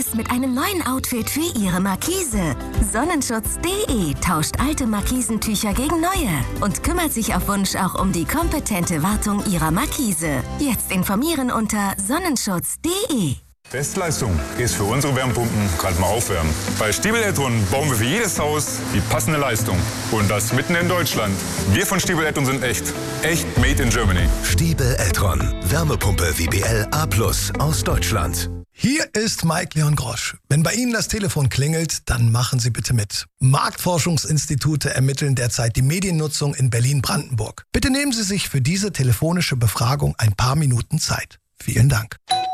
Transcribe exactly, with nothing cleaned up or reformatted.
Jetzt mit einem neuen Outfit für Ihre Markise. Sonnenschutz punkt de tauscht alte Markisentücher gegen neue und kümmert sich auf Wunsch auch um die kompetente Wartung Ihrer Markise. Jetzt informieren unter sonnenschutz punkt de. Bestleistung ist für unsere Wärmepumpen gerade mal aufwärmen. Bei Stiebel Eltron bauen wir für jedes Haus die passende Leistung. Und das mitten in Deutschland. Wir von Stiebel Eltron sind echt. Echt made in Germany. Stiebel Eltron. Wärmepumpe W B L A plus aus Deutschland. Hier ist Mike Leon Grosch. Wenn bei Ihnen das Telefon klingelt, dann machen Sie bitte mit. Marktforschungsinstitute ermitteln derzeit die Mediennutzung in Berlin-Brandenburg. Bitte nehmen Sie sich für diese telefonische Befragung ein paar Minuten Zeit. Vielen Dank.